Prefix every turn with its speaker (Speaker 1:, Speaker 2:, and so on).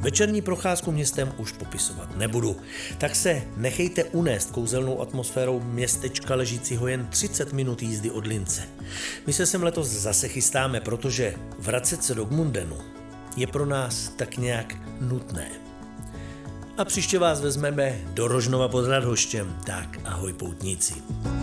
Speaker 1: Večerní procházku městem už popisovat nebudu, tak se nechejte unést kouzelnou atmosférou městečka ležícího jen 30 minut jízdy od Lince. My se sem letos zase chystáme, protože vracet se do Gmundenu je pro nás tak nějak nutné. A příště vás vezmeme do Rožnova pod Radhoštěm, tak ahoj poutníci.